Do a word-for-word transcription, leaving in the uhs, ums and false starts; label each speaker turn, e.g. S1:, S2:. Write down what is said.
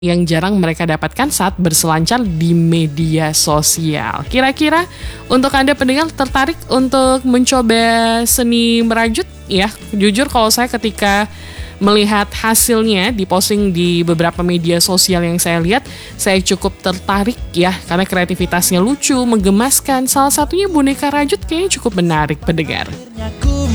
S1: yang jarang mereka dapatkan saat berselancar di media sosial. Kira-kira untuk Anda pendengar tertarik untuk mencoba seni merajut? Ya, jujur kalau saya ketika melihat hasilnya diposting di beberapa media sosial yang saya lihat, saya cukup tertarik ya, karena kreativitasnya lucu, menggemaskan. Salah satunya boneka rajut kayaknya cukup menarik pendengar.